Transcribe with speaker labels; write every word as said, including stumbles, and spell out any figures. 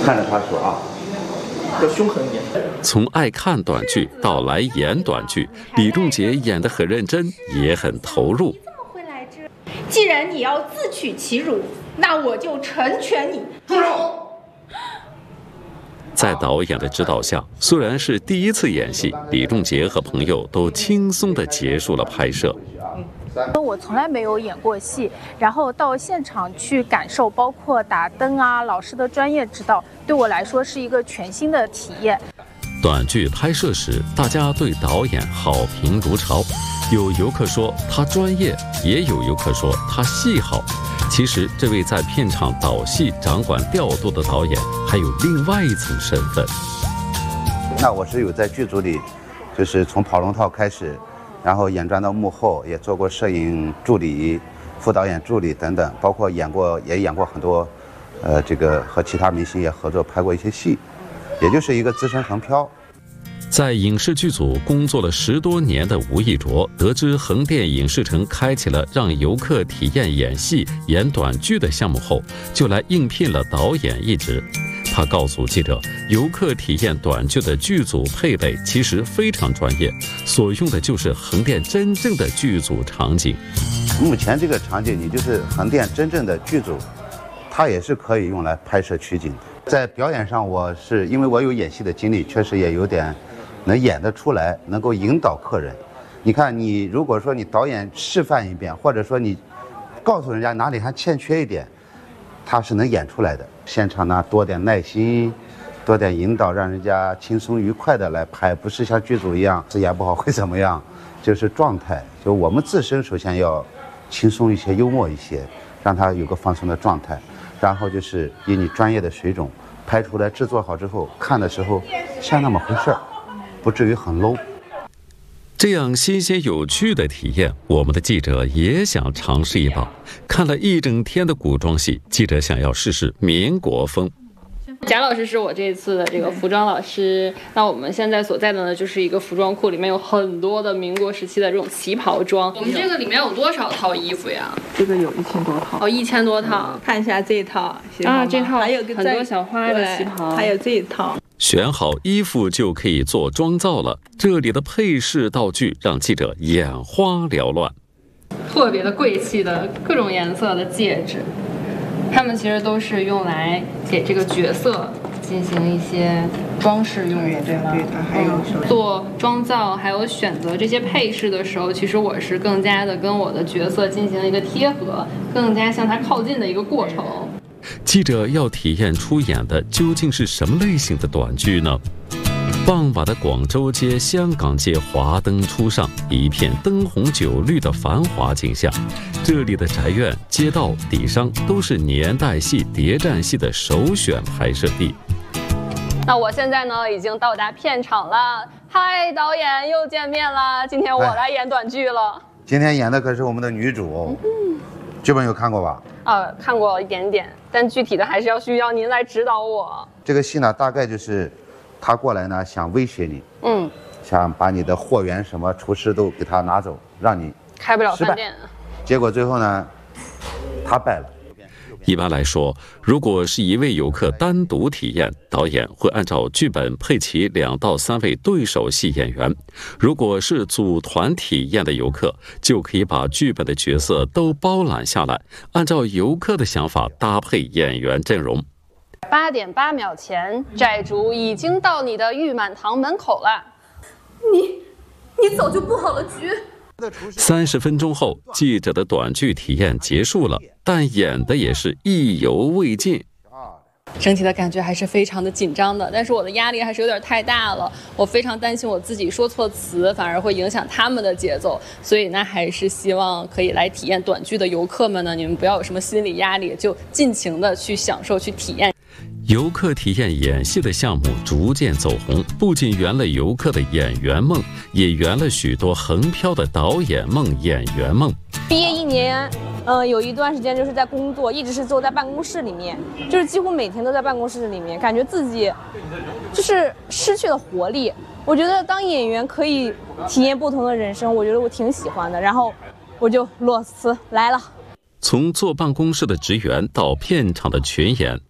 Speaker 1: 看着他说啊，要凶狠一点。
Speaker 2: 从爱看短剧到来演短剧，李仲杰演得很认真，也很投入。
Speaker 3: 既然你要自取其辱，那我就成全你。住手！
Speaker 2: 在导演的指导下，虽然是第一次演戏，李仲杰和朋友都轻松地结束了拍摄。
Speaker 4: 我从来没有演过戏，然后到现场去感受，包括打灯啊、老师的专业指导，对我来说是一个全新的体验。
Speaker 2: 短剧拍摄时，大家对导演好评如潮，有游客说他专业，也有游客说他戏好。其实，这位在片场导戏、掌管调度的导演，还有另外一层身份。
Speaker 5: 那我是有在剧组里，就是从跑龙套开始，然后演转到幕后，也做过摄影助理、副导演助理等等，包括演过，也演过很多，呃，这个和其他明星也合作拍过一些戏，也就是一个资深横漂。
Speaker 2: 在影视剧组工作了十多年的吴亦卓，得知横店影视城开启了让游客体验演戏、演短剧的项目后，就来应聘了导演一职。他告诉记者，游客体验短剧的剧组配备其实非常专业，所用的就是横店真正的剧组场景。
Speaker 5: 目前这个场景，你就是横店真正的剧组，它也是可以用来拍摄取景的。在表演上，我是因为我有演戏的经历，确实也有点能演得出来，能够引导客人。你看，你如果说你导演示范一遍，或者说你告诉人家哪里还欠缺一点，他是能演出来的。现场呢，多点耐心，多点引导，让人家轻松愉快的来拍，不是像剧组一样，演不好会怎么样？就是状态，就我们自身首先要轻松一些、幽默一些，让他有个放松的状态。然后就是以你专业的水准拍出来，制作好之后，看的时候像那么回事儿，不至于很 low。
Speaker 2: 这样新鲜有趣的体验，我们的记者也想尝试一把。看了一整天的古装戏，记者想要试试民国风。
Speaker 6: 贾老师是我这次的这个服装老师，那我们现在所在的呢，就是一个服装库，里面有很多的民国时期的这种旗袍装。我们这个里面有多少套衣服呀？
Speaker 7: 这个有一千多套。
Speaker 6: 哦，一千多套。
Speaker 7: 嗯、看一下这一套
Speaker 6: 啊，这套
Speaker 7: 还有个
Speaker 6: 很多小花的旗袍，
Speaker 7: 还有这一套。
Speaker 2: 选好衣服就可以做妆造了，这里的配饰道具让记者眼花缭乱。
Speaker 6: 特别的贵气的各种颜色的戒指，它们其实都是用来给这个角色进行一些装饰用的，对吗？
Speaker 7: 对，它还有
Speaker 6: 做妆造还有选择这些配饰的时候，其实我是更加的跟我的角色进行一个贴合，更加向它靠近的一个过程。
Speaker 2: 记者要体验出演的究竟是什么类型的短剧呢？傍晚的广州街、香港街华灯初上，一片灯红酒绿的繁华景象。这里的宅院、街道、底商都是年代戏、谍战戏的首选拍摄地。
Speaker 6: 那我现在呢，已经到达片场了。嗨，导演又见面了，今天我来演短剧了。
Speaker 5: 今天演的可是我们的女主，嗯、剧本有看过吧？
Speaker 6: 呃，看过一点点，但具体的还是要需要您来指导我。
Speaker 5: 这个戏呢，大概就是他过来呢，想威胁你，嗯，想把你的货源什么厨师都给他拿走，让你
Speaker 6: 开不了饭店。
Speaker 5: 结果最后呢，他败了。
Speaker 2: 一般来说，如果是一位游客单独体验，导演会按照剧本配齐两到三位对手戏演员；如果是组团体验的游客，就可以把剧本的角色都包揽下来，按照游客的想法搭配演员阵容。
Speaker 6: 八点八秒前，债主已经到你的玉满堂门口了。
Speaker 3: 你，你早就布好了局。
Speaker 2: 三十分钟后，记者的短剧体验结束了，但演的也是意犹未尽。
Speaker 6: 整体的感觉还是非常的紧张的，但是我的压力还是有点太大了。我非常担心我自己说错词，反而会影响他们的节奏。所以呢，还是希望可以来体验短剧的游客们呢，你们不要有什么心理压力，就尽情的去享受、去体验。
Speaker 2: 游客体验演戏的项目逐渐走红，不仅圆了游客的演员梦，也圆了许多横漂的导演梦、演员梦。
Speaker 4: 毕业一年，呃，有一段时间就是在工作，一直是坐在办公室里面，就是几乎每天都在办公室里面，感觉自己就是失去了活力。我觉得当演员可以体验不同的人生，我觉得我挺喜欢的。然后我就裸辞来了。
Speaker 2: 从坐办公室的职员到片场的群演，